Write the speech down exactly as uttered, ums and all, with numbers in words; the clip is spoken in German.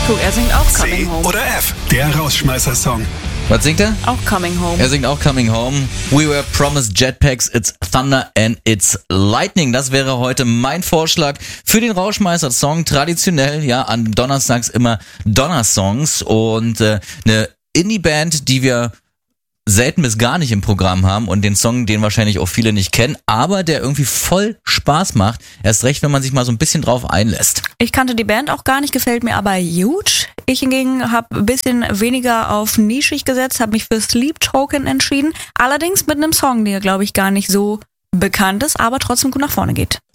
Guck, er singt auch Coming C Home. oder F, der Rausschmeißer-Song. Was singt er? Auch Coming Home. Er singt auch Coming Home. We were promised jetpacks, it's thunder and it's lightning. Das wäre heute mein Vorschlag für den Rauschmeißer-Song. Traditionell, ja, an Donnerstags immer Donnersongs und äh, eine Indie-Band, die wir selten bis gar nicht im Programm haben und den Song, den wahrscheinlich auch viele nicht kennen, aber der irgendwie voll Spaß macht. Erst recht, wenn man sich mal so ein bisschen drauf einlässt. Ich kannte die Band auch gar nicht, gefällt mir aber huge. Ich hingegen habe ein bisschen weniger auf nischig gesetzt, habe mich für Sleep Token entschieden. Allerdings mit einem Song, der, glaube ich, gar nicht so bekannt ist, aber trotzdem gut nach vorne geht.